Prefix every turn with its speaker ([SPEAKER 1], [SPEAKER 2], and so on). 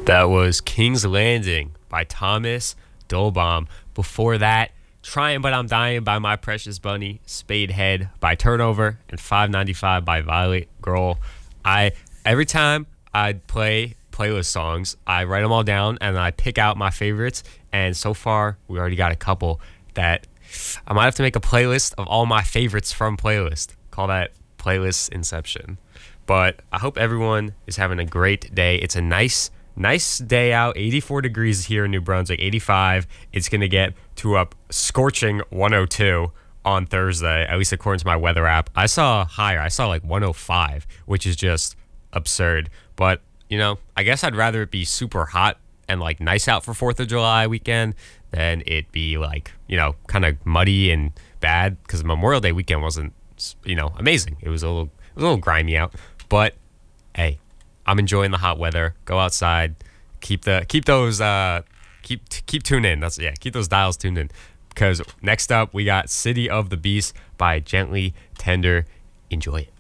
[SPEAKER 1] That was King's Landing by Thomas Dolbaum. Before that, Trying But I'm Dying by My Precious Bunny, Spadehead by Turnover, and 595 by Violet Girl. Every time I play playlist songs, I write them all down and I pick out my favorites. And so far, we already got a couple that I might have to make a playlist of all my favorites from playlist. Call that playlist Inception. But I hope everyone is having a great day. It's a nice day out. 84 degrees here in New Brunswick. 85. It's going to get to a scorching 102 on Thursday, at least according to my weather app. I saw higher. I saw like 105, which is just absurd. But, I guess I'd rather it be super hot and like nice out for 4th of July weekend than it be like, kind of muddy and bad, because Memorial Day weekend wasn't, amazing. It was a little grimy out. But hey, I'm enjoying the hot weather. Go outside. Keep those tune in. Keep those dials tuned in, because next up we got City of the Beast by Gently Tender. Enjoy it.